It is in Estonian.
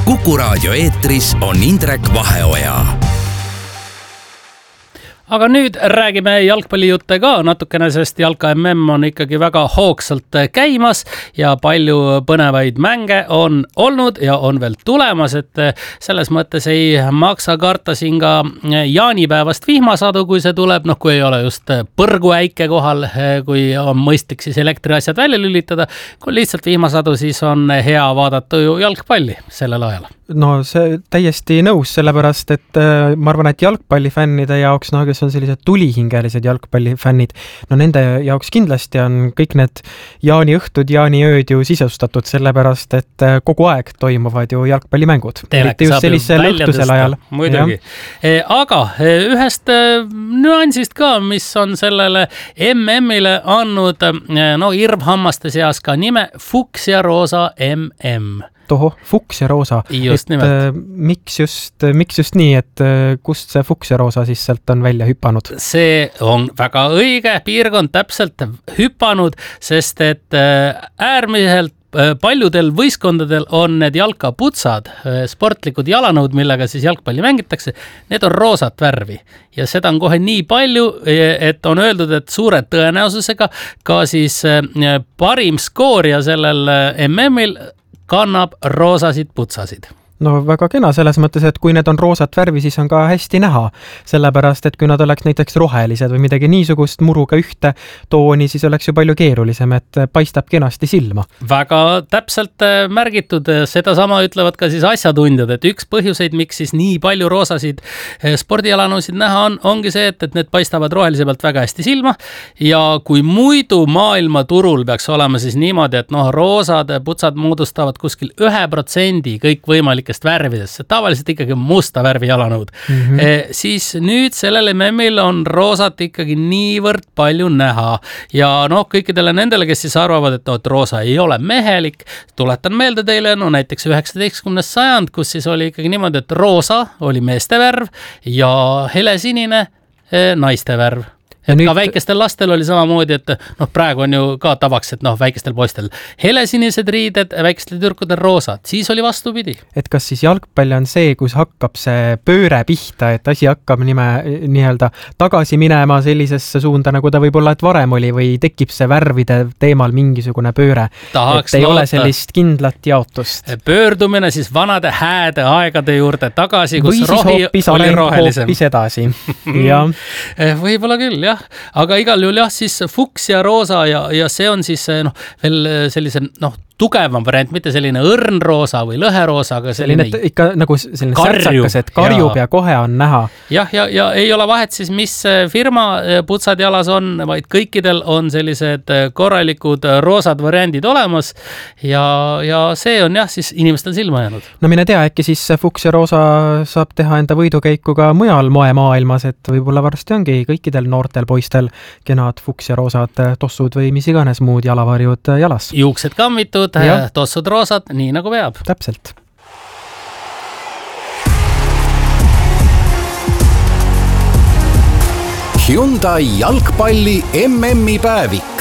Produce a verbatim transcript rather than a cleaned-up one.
Kuku Raadio eetris on Indrek Vaheoja. Aga nüüd räägime jalgpallijutte ka natukene, sest jalka M M on ikkagi väga hoogsalt käimas ja palju põnevaid mänge on olnud ja on veel tulemas, et selles mõttes ei maksa karta siin ka jaanipäevast vihmasadu, kui see tuleb, noh kui ei ole just põrguäike kohal, kui on mõistlik siis elektriasjad välja lülitada, kui lihtsalt vihmasadu, siis on hea vaadata ju jalgpalli sellel ajal. No see täiesti nõus, sellepärast, et ma arvan, et jalgpallifännide jaoks, no kes on sellised tulihingelised jalgpallifännid, no nende jaoks kindlasti on kõik need jaaniõhtud, jaaniööd ju sisustatud, sellepärast, et kogu aeg toimuvad ju jalgpallimängud. Eriti just sellisel õhtusel ajal. Muidugi. E, aga ühest nüansist ka, mis on sellele M M-ile andnud no, irvhammaste seas ka nime Fuchs ja Roosa M M. Toho, Fuchs ja Roosa. Just et, äh, miks, just, miks just nii, et äh, kust see Fuchs ja Roosa siis sealt on välja hüpanud? See on väga õige piirkond täpselt hüpanud, sest et äh, äärmiselt paljudel võistkondadel on need jalkaputsad, sportlikud jalanõud, millega siis jalgpalli mängitakse, need on roosat värvi. Ja seda on kohe nii palju, et on öeldud, et suure tõenäosusega ka siis parim skoorija sellel M M-il kannab roosasid putsasid. No väga kena selles mõttes, et kui need on roosat värvi, siis on ka hästi näha. Sellepärast, et kui nad oleks näiteks rohelised või midagi niisugust muruga ühte tooni, siis oleks ju palju keerulisem, et paistab kenasti silma. Väga täpselt märgitud, seda sama ütlevad ka siis asjatundjad, et üks põhjuseid, miks siis nii palju roosasid spordialanusid näha on, ongi see, et, et need paistavad rohelise pealt väga hästi silma ja kui muidu maailma turul peaks olema siis niimoodi, et noh, roosad putsad moodustavad kuskil ühe protsendi kõik võimalik värvidest, see tavaliselt ikkagi musta värvi jalanõud. Mm-hmm. E, siis nüüd sellel M M-il on roosat ikkagi niivõrd palju näha ja noh, kõikidele nendele, kes siis arvavad, et, no, et roosa ei ole mehelik, tuletan meelde teile, no näiteks üheksateistkümnes sajand, kus siis oli ikkagi niimoodi, et roosa oli meeste värv ja helesinine e, naiste värv. Et nüüd... ka väikestel lastel oli samamoodi, et noh, praegu on ju ka tavaks, et noh, väikestel poistel helesinised riided, väikestel tüdrukudel roosad, siis oli vastupidi. Et kas siis jalgpall on see, kus hakkab see pööre pihta, et asi hakkab nime, nii-öelda tagasi minema sellisesse suunda, nagu ta võib olla, et varem oli või tekib see värvide teemal mingisugune pööre, tahaks et ei loota. Ole sellist kindlat jaotust. Pöördumine siis vanade hääde aegade juurde tagasi, kus või rohi oli rohelisem. Hoopis edasi. Ja. Võib-olla küll, jah. Aga igal juhul jah, siis Fuchs ja Roosa ja, ja see on siis noh, veel sellise noh, tugevam variant, mitte selline õrnroosa või lõheroosa, aga selline, selline ikka nagu selline särtsakas, et karjub ja. ja kohe on näha. Jah, ja, ja ei ole vahet siis, mis firma putsad jalas on, vaid kõikidel on sellised korralikud roosad variandid olemas ja, ja see on jah, siis inimestel silma jäänud. No mine tea, äkki siis Fuchs ja Roosa saab teha enda võidukäiku ka mujal moemaailmas, et võib-olla varsti ongi kõikidel noortel poistel kenad Fuchs ja Roosad tossud või mis iganes muud jalavarjud jalas. Juuksed kammitud, ja. Tossud roosad, nii nagu peab. Täpselt. Hyundai jalgpalli M M-i päevik.